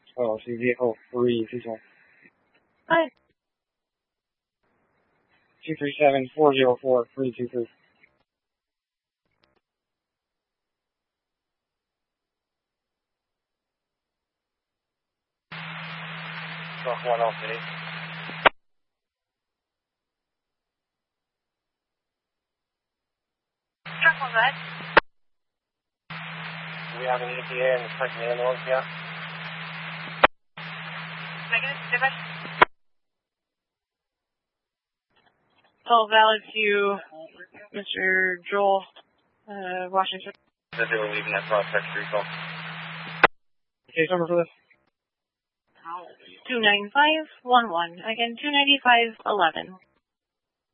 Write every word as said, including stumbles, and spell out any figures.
Oh, see vehicle three, two seven. Hi. two three seven, four zero four, three two three. Truck one off eight. Truck one back. Do we have an E T A in the present ambulance yet? Negative, dispatch. Call valid to Mister Joel, uh, Washington. That they were leaving that prospect street call. Case number for this? two nine five one one. Again, two ninety-five eleven.